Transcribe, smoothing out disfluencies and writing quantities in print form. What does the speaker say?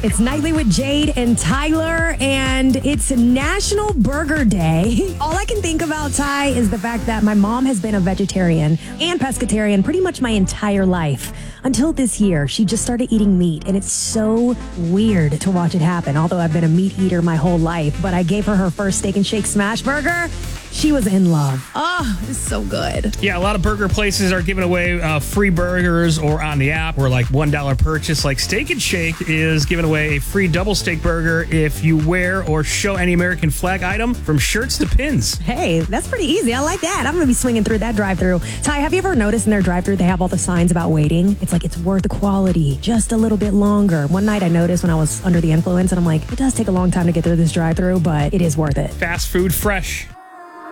It's Nightly with Jade and Tyler, and it's National Burger Day. All I can think about, Ty, is the fact that my mom has been a vegetarian and pescatarian pretty much my entire life. Until this year, she just started eating meat, and it's so weird to watch it happen. Although I've been a meat eater my whole life, but I gave her first Steak and Shake smash burger. She was in love. Oh, it's so good. Yeah, a lot of burger places are giving away free burgers or on the app or like $1 purchase. Like Steak and Shake is giving away a free double steak burger if you wear or show any American flag item from shirts to pins. Hey, that's pretty easy. I like that. I'm going to be swinging through that drive-thru. Ty, have you ever noticed in their drive-thru they have all the signs about waiting? It's like it's worth the quality, just a little bit longer. One night I noticed when I was under the influence and I'm like, it does take a long time to get through this drive-thru, but it is worth it. Fast food fresh.